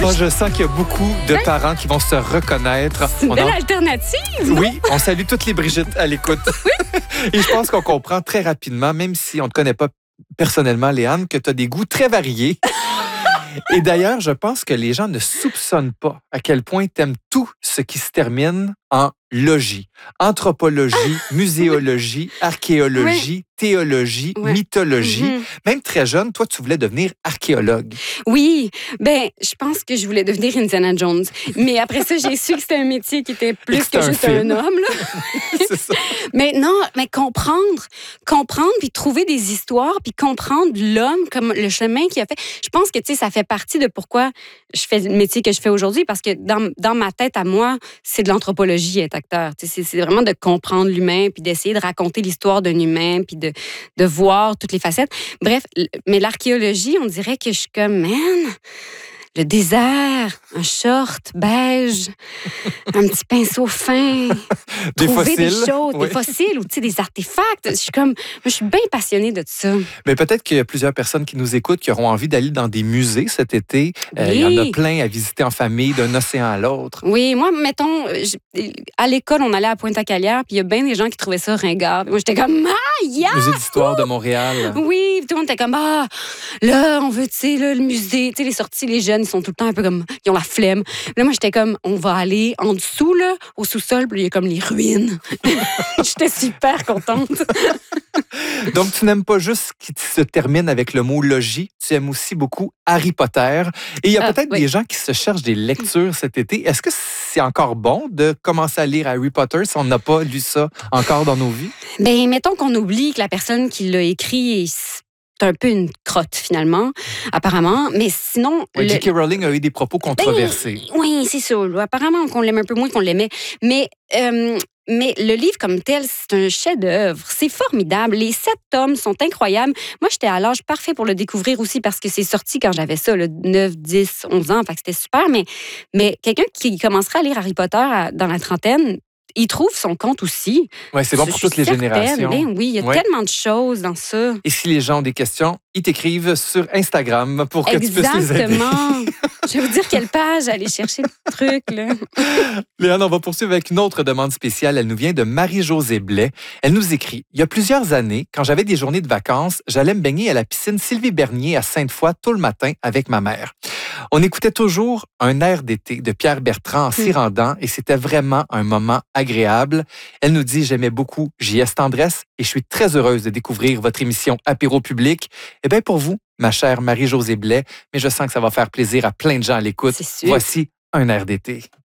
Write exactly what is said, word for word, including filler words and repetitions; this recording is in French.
Oh, je sens qu'il y a beaucoup de parents qui vont se reconnaître. C'est une On belle en- alternative, non? Oui, on salue toutes les Brigitte à l'écoute. Et je pense qu'on comprend très rapidement, même si on ne te connaît pas personnellement, Léane, que tu as des goûts très variés. Et d'ailleurs, je pense que les gens ne soupçonnent pas à quel point tu aimes tout ce qui se termine en logis. Anthropologie, muséologie, archéologie, théologie, Ouais. mythologie. Mhm. Même très jeune, toi, tu voulais devenir archéologue. Oui, ben, je pense que je voulais devenir Indiana Jones. Mais après ça, j'ai su que c'était un métier qui était plus c'était que un juste film. un homme. Là. C'est ça. Mais non, mais comprendre, comprendre, puis trouver des histoires, puis comprendre l'homme comme le chemin qu'il a fait. Je pense que, tu sais, ça fait partie de pourquoi je fais le métier que je fais aujourd'hui, parce que dans, dans ma tête à moi, c'est de l'anthropologie être acteur. Tu sais, c'est, c'est vraiment de comprendre l'humain, puis d'essayer de raconter l'histoire d'un humain, puis de, de voir toutes les facettes. Bref, l- mais l'archéologie, on dirait que je suis comme, man, le désert, un short beige, un petit pinceau fin, Des trouver des fossiles. choses, Oui. des fossiles ou tu sais, des artefacts. Je suis comme, moi, je suis bien passionnée de ça. Mais peut-être qu'il y a plusieurs personnes qui nous écoutent qui auront envie d'aller dans des musées cet été. Euh, Oui. il y en a plein à visiter en famille, d'un océan à l'autre. Oui, moi, mettons, je- à l'école, on allait à Pointe-à-Calière, puis il y a bien des gens qui trouvaient ça ringard. Puis moi, j'étais comme, ah, yeah! Musée d'histoire de Montréal. Oui, puis tout le monde était comme, ah, là, on veut, tu sais, là, le musée, tu sais, les sorties, les jeunes, ils sont tout le temps un peu comme, ils ont la flemme. Puis là, moi, j'étais comme, on va aller en dessous, là, au sous-sol, puis il y a comme les ruines. J'étais super contente. Donc, tu n'aimes pas juste ce qui se termine avec le mot logis, tu aimes aussi beaucoup Harry Potter. Et il y a Ah, peut-être oui. des gens qui se cherchent des lectures cet été. Est-ce que c'est encore bon de commencer à lire Harry Potter si on n'a pas lu ça encore dans nos vies? Ben, mettons qu'on oublie que la personne qui l'a écrit, c'est un peu une crotte, finalement, apparemment. Mais sinon... Ouais, le- J K Rowling a eu des propos controversés. Ben, oui, c'est ça. là. Apparemment qu'on l'aime un peu moins qu'on l'aimait. Mais, euh, mais le livre comme tel, c'est un chef-d'œuvre. C'est formidable. Les sept tomes sont incroyables. Moi, j'étais à l'âge parfait pour le découvrir aussi parce que c'est sorti quand j'avais ça, là, neuf, dix, onze ans. Fait que c'était super. Mais, mais quelqu'un qui commencerait à lire Harry Potter à- dans la trentaine, il trouve son compte aussi. Ouais, c'est bon Je pour suis toutes les certaine. générations. Ben oui, il y a Ouais. tellement de choses dans ça. Et si les gens ont des questions, ils t'écrivent sur Instagram pour que tu puisses les aider. Exactement. Je vais vous dire quelle page aller chercher le truc, là. Léane, on va poursuivre avec une autre demande spéciale. Elle nous vient de Marie-Josée Blais. Elle nous écrit « Il y a plusieurs années, quand j'avais des journées de vacances, j'allais me baigner à la piscine Sylvie Bernier à Sainte-Foy tôt le matin avec ma mère. On écoutait toujours un air d'été de Pierre Bertrand en s'y rendant et c'était vraiment un moment agréable. Elle nous dit « J'aimais beaucoup J S Tendresse et je suis très heureuse de découvrir votre émission Apéro Public. » Eh bien, pour vous, ma chère Marie-Josée Blais, mais je sens que ça va faire plaisir à plein de gens à l'écoute. C'est sûr. Voici un air d'été.